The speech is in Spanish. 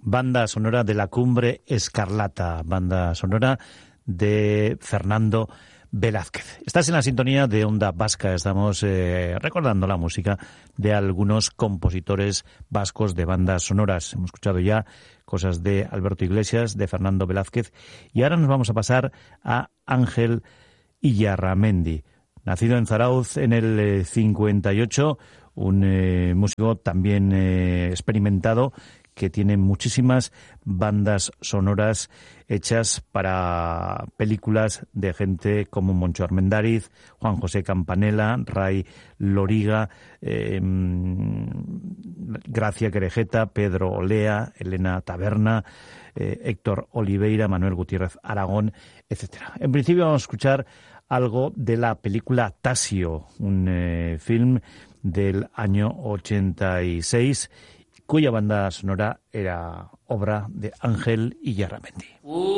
banda sonora de La Cumbre Escarlata, banda sonora de Fernando Velázquez. Estás en la sintonía de Onda Vasca, estamos recordando la música de algunos compositores vascos de bandas sonoras. Hemos escuchado ya cosas de Alberto Iglesias, de Fernando Velázquez, y ahora nos vamos a pasar a Ángel Illarramendi. Nacido en Zarauz en el 58, un músico también experimentado que tiene muchísimas bandas sonoras hechas para películas de gente como Moncho Armendáriz, Juan José Campanella, Ray Loriga, Gracia Querejeta, Pedro Olea, Elena Taberna, Héctor Oliveira, Manuel Gutiérrez Aragón, etcétera. En principio vamos a escuchar algo de la película Tasio, un film del año 86, cuya banda sonora era obra de Ángel Illarramendi.